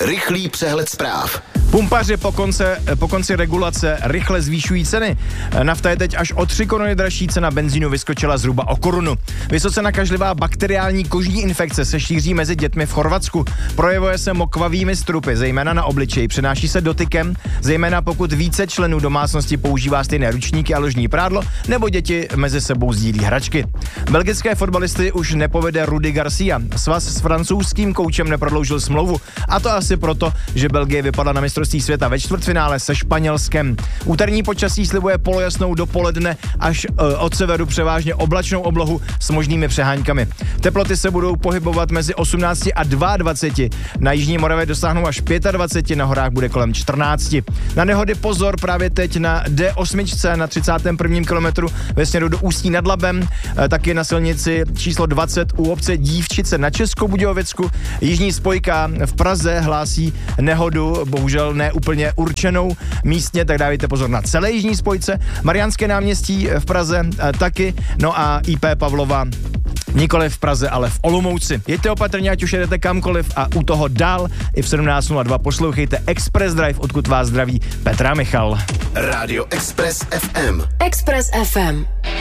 Rychlý přehled zpráv. Pumpaři po konci regulace rychle zvýšují ceny. Nafta je teď až o 3 koruny dražší, cena benzínu vyskočila zhruba o korunu. Vysoce nakažlivá bakteriální kožní infekce se šíří mezi dětmi v Chorvatsku. Projevuje se mokvavými strupy, zejména na obličeji. Přenáší se dotykem, zejména pokud více členů domácnosti používá stejné ručníky a ložní prádlo, nebo děti mezi sebou sdílí hračky. Belgické fotbalisty už nepovede Rudi Garcia. Svaz s francouzským koučem neprodloužil smlouvu. A to asi proto, že Belgie vypadla na mistrovství světa ve čtvrtfinále se Španělskem. Úterní počasí slibuje polojasnou dopoledne až od severu převážně oblačnou oblohu s možnými přeháňkami. Teploty se budou pohybovat mezi 18 a 22. Na jižní Moravě dosáhnou až 25, na horách bude kolem 14. Na nehody pozor právě teď na D8 na 31. kilometru ve směru do Ústí nad Labem, taky na silnici číslo 20 u obce Dívčice na Českobudějovicku. Jižní spojka v Praze hlásí nehodu, bohužel ne úplně určenou místně, tak dávejte pozor na celé jižní spojce. Mariánské náměstí v Praze taky, no a IP Pavlova nikoli v Praze, ale v Olomouci. Jeďte opatrně, ať už jedete kamkoliv a u toho dál i v 17:02 poslouchejte Express Drive, odkud vás zdraví Petra Michal. Rádio Express FM. Express FM.